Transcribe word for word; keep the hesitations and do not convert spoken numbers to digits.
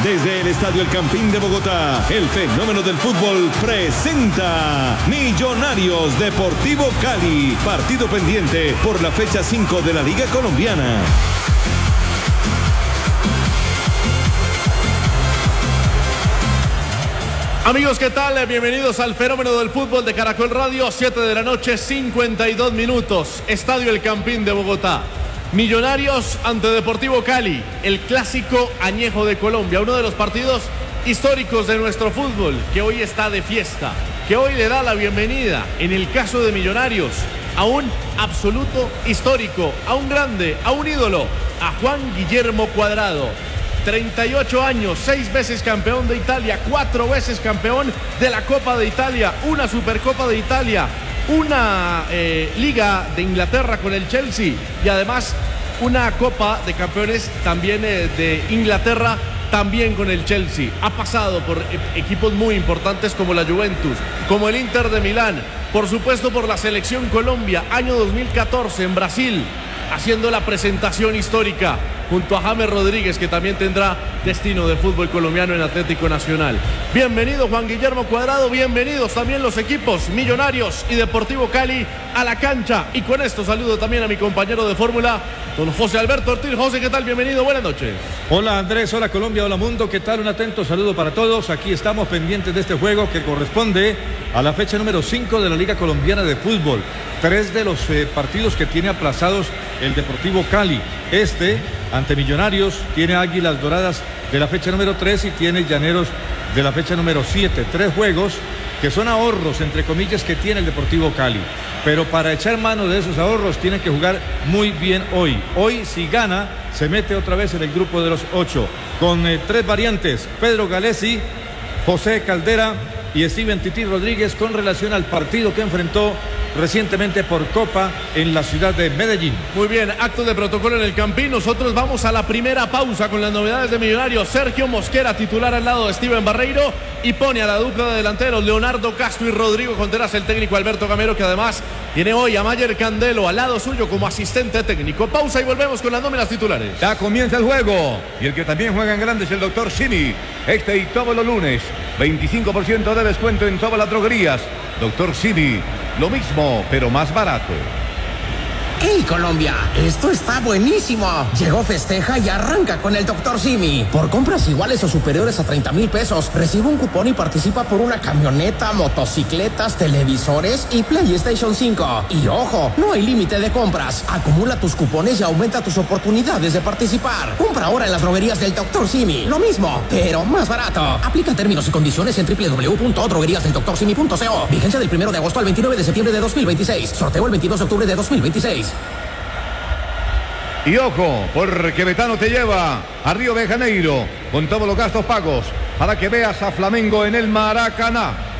Desde el Estadio El Campín de Bogotá, el fenómeno del fútbol presenta Millonarios Deportivo Cali. Partido pendiente por la fecha cinco de la Liga Colombiana. Amigos, ¿qué tal? Bienvenidos al fenómeno del fútbol de Caracol Radio, siete de la noche, cincuenta y dos minutos. Estadio El Campín de Bogotá. Millonarios ante Deportivo Cali, el clásico añejo de Colombia, uno de los partidos históricos de nuestro fútbol, que hoy está de fiesta, que hoy le da la bienvenida, en el caso de Millonarios, a un absoluto histórico, a un grande, a un ídolo, a Juan Guillermo Cuadrado. treinta y ocho años, seis veces campeón de Italia, cuatro veces campeón de la Copa de Italia, una Supercopa de Italia, una eh, Liga de Inglaterra con el Chelsea y además una Copa de Campeones también eh, de Inglaterra, también con el Chelsea. Ha pasado por e- equipos muy importantes como la Juventus, como el Inter de Milán, por supuesto por la Selección Colombia, año dos mil catorce en Brasil, haciendo la presentación histórica junto a James Rodríguez, que también tendrá destino de fútbol colombiano en Atlético Nacional. Bienvenido Juan Guillermo Cuadrado, bienvenidos también los equipos Millonarios y Deportivo Cali a la cancha. Y con esto saludo también a mi compañero de fórmula, don José Alberto Ortiz. José, ¿qué tal? Bienvenido, buenas noches. Hola Andrés, hola Colombia, hola mundo, ¿qué tal? Un atento saludo para todos. Aquí estamos pendientes de este juego que corresponde a la fecha número cinco de la Liga Colombiana de Fútbol. Tres de los eh, partidos que tiene aplazados el Deportivo Cali. Este, ante Millonarios, tiene Águilas Doradas de la fecha número tres y tiene Llaneros de la fecha número siete. Tres juegos que son ahorros, entre comillas, que tiene el Deportivo Cali. Pero para echar mano de esos ahorros tienen que jugar muy bien hoy. Hoy, si gana, se mete otra vez en el grupo de los ocho. Con eh, tres variantes: Pedro Galesi, José Caldera y Steven Tití Rodríguez, con relación al partido que enfrentó recientemente por Copa en la ciudad de Medellín. Muy bien, acto de protocolo en el Campín. Nosotros vamos a la primera pausa con las novedades de Millonarios. Sergio Mosquera, titular al lado de Steven Barreiro, y pone a la dupla de delanteros Leonardo Castro y Rodrigo Contreras, el técnico Alberto Gamero, que además tiene hoy a Mayer Candelo al lado suyo como asistente técnico. Pausa y volvemos con las nóminas titulares. Ya comienza el juego, y el que también juega en grande es el doctor Simi. Este y todos los lunes, veinticinco por ciento de descuento en todas las droguerías. doctor Simi, lo mismo, pero más barato. ¡Hey Colombia! Esto está buenísimo. Llegó Festeja y arranca con el doctor Simi. Por compras iguales o superiores a treinta mil pesos, recibe un cupón y participa por una camioneta, motocicletas, televisores y PlayStation cinco. Y ojo, no hay límite de compras. Acumula tus cupones y aumenta tus oportunidades de participar. Compra ahora en las droguerías del doctor Simi. Lo mismo, pero más barato. Aplica términos y condiciones en doble u doble u doble u punto droguerías del doctor simi punto co. Vigencia del primero de agosto al veintinueve de septiembre de dos mil veintiséis. Sorteo el veintidós de octubre de dos mil veintiséis. Y ojo, porque Betano te lleva a Río de Janeiro con todos los gastos pagos para que veas a Flamengo en el Maracaná.